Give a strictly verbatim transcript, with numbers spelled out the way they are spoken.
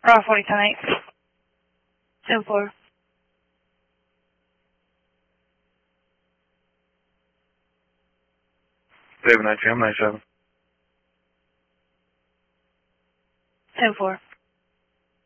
Raw forty ten eight. ten four. David nine G M nine seven. ten four.